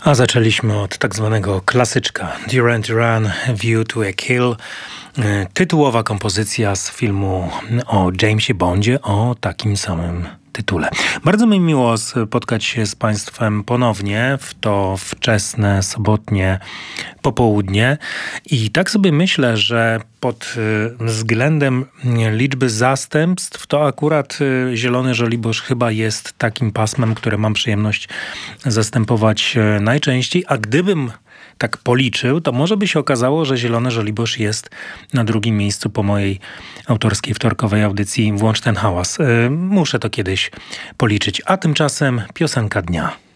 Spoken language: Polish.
A zaczęliśmy od tak zwanego klasyczka Duran Duran, View to a Kill. Tytułowa kompozycja z filmu o Jamesie Bondzie o takim samym tytule. Bardzo mi miło spotkać się z Państwem ponownie w to wczesne, sobotnie popołudnie. I tak sobie myślę, że pod względem liczby zastępstw to akurat Zielony Żoliborz chyba jest takim pasmem, które mam przyjemność zastępować najczęściej. A gdybym tak policzył, to może by się okazało, że Zielony Żoliborz jest na drugim miejscu po mojej autorskiej wtorkowej audycji Włącz ten hałas. Muszę to kiedyś policzyć. A tymczasem piosenka dnia.